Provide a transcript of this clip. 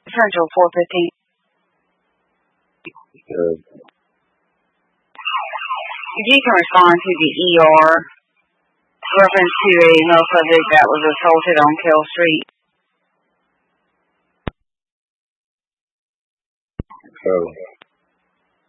Central 415. You can respond to the ER reference to a male subject that was assaulted on Kell Street. So